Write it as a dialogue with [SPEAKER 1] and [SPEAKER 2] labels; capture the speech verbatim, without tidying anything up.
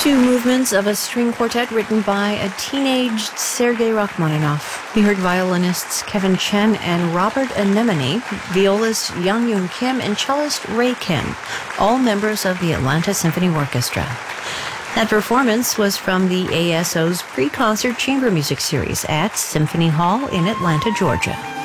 [SPEAKER 1] Two movements of a string quartet written by a teenaged Sergei Rachmaninoff. We heard violinists Kevin Chen and Robert Anemone, violist Young Yoon Kim, and cellist Ray Kim, all members of the Atlanta Symphony Orchestra. That performance was from the A S O's pre-concert chamber music series at Symphony Hall in Atlanta, Georgia.